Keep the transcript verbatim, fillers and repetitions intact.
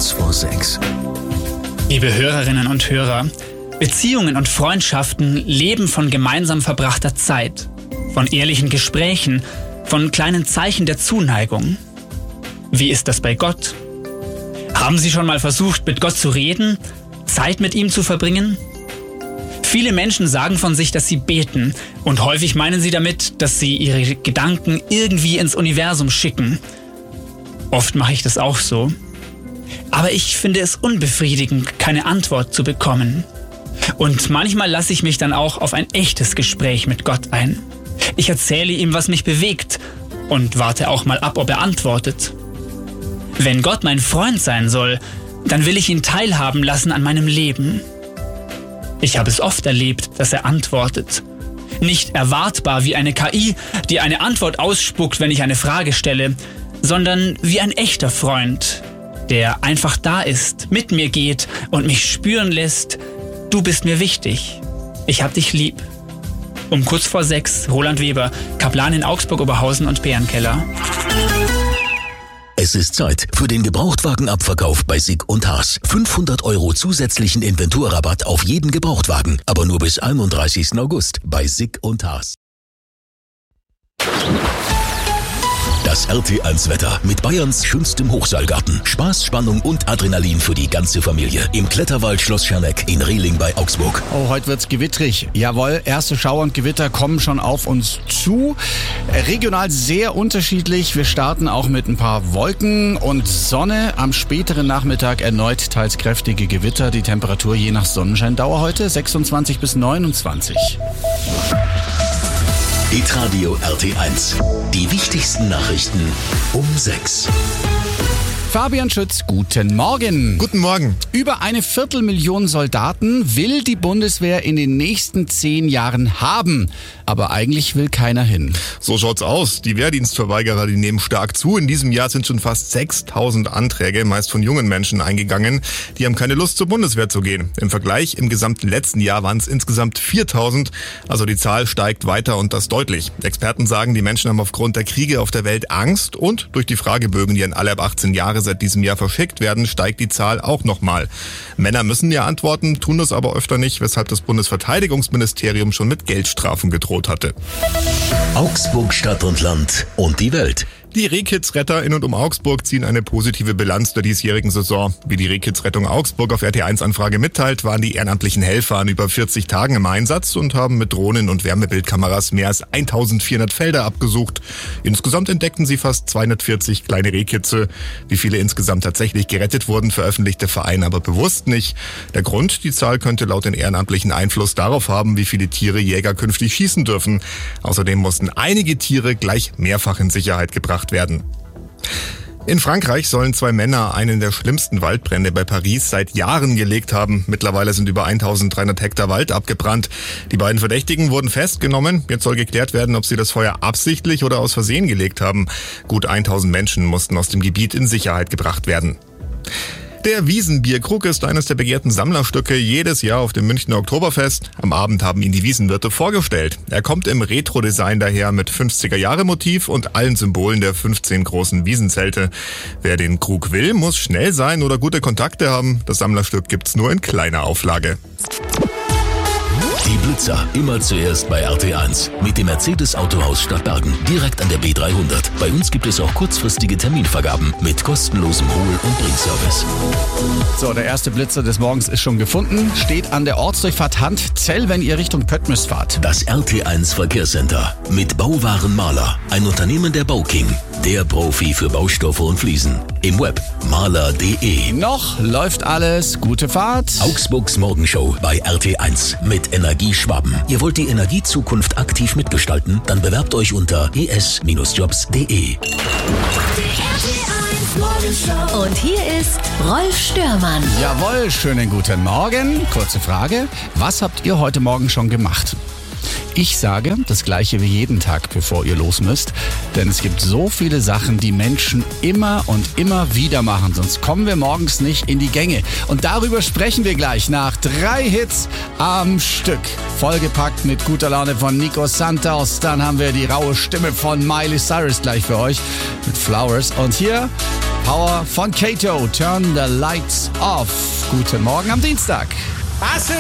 Kurz vor sechs. Liebe Hörerinnen und Hörer, Beziehungen und Freundschaften leben von gemeinsam verbrachter Zeit, von ehrlichen Gesprächen, von kleinen Zeichen der Zuneigung. Wie ist das bei Gott? Haben Sie schon mal versucht, mit Gott zu reden, Zeit mit ihm zu verbringen? Viele Menschen sagen von sich, dass sie beten, und häufig meinen sie damit, dass sie ihre Gedanken irgendwie ins Universum schicken. Oft mache ich das auch so. Aber ich finde es unbefriedigend, keine Antwort zu bekommen. Und manchmal lasse ich mich dann auch auf ein echtes Gespräch mit Gott ein. Ich erzähle ihm, was mich bewegt, und warte auch mal ab, ob er antwortet. Wenn Gott mein Freund sein soll, dann will ich ihn teilhaben lassen an meinem Leben. Ich habe es oft erlebt, dass er antwortet. Nicht erwartbar wie eine K I, die eine Antwort ausspuckt, wenn ich eine Frage stelle, sondern wie ein echter Freund, der einfach da ist, mit mir geht und mich spüren lässt, du bist mir wichtig, ich hab dich lieb. Um kurz vor sechs, Roland Weber, Kaplan in Augsburg-Oberhausen und Bärenkeller. Es ist Zeit für den Gebrauchtwagenabverkauf bei Sick und Haas. fünfhundert Euro zusätzlichen Inventurrabatt auf jeden Gebrauchtwagen, aber nur bis einunddreißigsten August bei Sick und Haas. Das R T eins Wetter mit Bayerns schönstem Hochseilgarten. Spaß, Spannung und Adrenalin für die ganze Familie. Im Kletterwald Schloss Scherneck in Rehling bei Augsburg. Oh, heute wird's gewittrig. Jawohl, erste Schauer und Gewitter kommen schon auf uns zu. Regional sehr unterschiedlich. Wir starten auch mit ein paar Wolken und Sonne. Am späteren Nachmittag erneut teils kräftige Gewitter. Die Temperatur je nach Sonnenscheindauer heute sechsundzwanzig bis neunundzwanzig. Hitradio R T eins. Die wichtigsten Nachrichten um sechs. Fabian Schütz, guten Morgen. Guten Morgen. Über eine Viertelmillion Soldaten will die Bundeswehr in den nächsten zehn Jahren haben. Aber eigentlich will keiner hin. So schaut's aus. Die Wehrdienstverweigerer, die nehmen stark zu. In diesem Jahr sind schon fast sechstausend Anträge, meist von jungen Menschen, eingegangen. Die haben keine Lust, zur Bundeswehr zu gehen. Im Vergleich, im gesamten letzten Jahr waren es insgesamt viertausend. Also die Zahl steigt weiter und das deutlich. Experten sagen, die Menschen haben aufgrund der Kriege auf der Welt Angst und durch die Fragebögen, die an alle ab achtzehn Jahre seit diesem Jahr verschickt werden, steigt die Zahl auch nochmal. Männer müssen ja antworten, tun das aber öfter nicht, weshalb das Bundesverteidigungsministerium schon mit Geldstrafen gedroht hatte. Augsburg, Stadt und Land und die Welt. Die Rehkids-Retter in und um Augsburg ziehen eine positive Bilanz der diesjährigen Saison. Wie die Rehkids-Rettung Augsburg auf R T eins Anfrage mitteilt, waren die ehrenamtlichen Helfer an über vierzig Tagen im Einsatz und haben mit Drohnen und Wärmebildkameras mehr als eintausendvierhundert Felder abgesucht. Insgesamt entdeckten sie fast zweihundertvierzig kleine Rehkitze. Wie viele insgesamt tatsächlich gerettet wurden, veröffentlicht der Verein aber bewusst nicht. Der Grund, die Zahl könnte laut den Ehrenamtlichen Einfluss darauf haben, wie viele Tiere Jäger künftig schießen dürfen. Außerdem mussten einige Tiere gleich mehrfach in Sicherheit gebracht werden. In Frankreich sollen zwei Männer einen der schlimmsten Waldbrände bei Paris seit Jahren gelegt haben. Mittlerweile sind über eintausenddreihundert Hektar Wald abgebrannt. Die beiden Verdächtigen wurden festgenommen. Jetzt soll geklärt werden, ob sie das Feuer absichtlich oder aus Versehen gelegt haben. Gut tausend Menschen mussten aus dem Gebiet in Sicherheit gebracht werden. Der Wiesenbierkrug ist eines der begehrten Sammlerstücke jedes Jahr auf dem Münchner Oktoberfest. Am Abend haben ihn die Wiesenwirte vorgestellt. Er kommt im Retro-Design daher mit fünfziger-Jahre-Motiv und allen Symbolen der fünfzehn großen Wiesenzelte. Wer den Krug will, muss schnell sein oder gute Kontakte haben. Das Sammlerstück gibt's nur in kleiner Auflage. Die Blitzer, immer zuerst bei R T eins. Mit dem Mercedes-Autohaus Stadtbergen, direkt an der B dreihundert. Bei uns gibt es auch kurzfristige Terminvergaben mit kostenlosem Hol- und Bringservice. So, der erste Blitzer des Morgens ist schon gefunden. Steht an der Ortsdurchfahrt Handzell, wenn ihr Richtung Pöttmes fahrt. Das R T eins Verkehrscenter mit Bauwaren Maler. Ein Unternehmen der Bauking. Der Profi für Baustoffe und Fliesen. Im Web maler punkt de. Noch läuft alles. Gute Fahrt. Augsburgs Morgenshow bei R T eins mit Energie Schwaben. Ihr wollt die Energiezukunft aktiv mitgestalten? Dann bewerbt euch unter e s jobs punkt de. Und hier ist Rolf Störmann. Jawohl, schönen guten Morgen. Kurze Frage. Was habt ihr heute Morgen schon gemacht? Ich sage das Gleiche wie jeden Tag, bevor ihr los müsst. Denn es gibt so viele Sachen, die Menschen immer und immer wieder machen. Sonst kommen wir morgens nicht in die Gänge. Und darüber sprechen wir gleich nach drei Hits am Stück. Vollgepackt mit guter Laune von Nico Santos. Dann haben wir die raue Stimme von Miley Cyrus gleich für euch mit Flowers. Und hier Power von Kato. Turn the lights off. Guten Morgen am Dienstag.